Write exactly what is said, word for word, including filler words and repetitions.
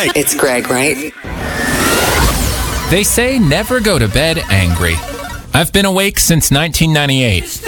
It's Greg, right? They say never go to bed angry. I've been awake since nineteen ninety-eight.